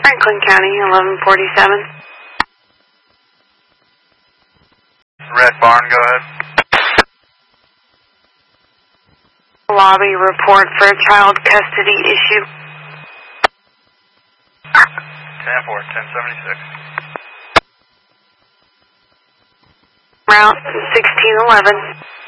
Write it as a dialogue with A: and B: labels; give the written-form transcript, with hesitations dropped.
A: Franklin County, 1147.
B: Red Barn, go ahead.
A: Lobby report for a child custody issue.
B: 10-4, 1076.
A: Route 1611.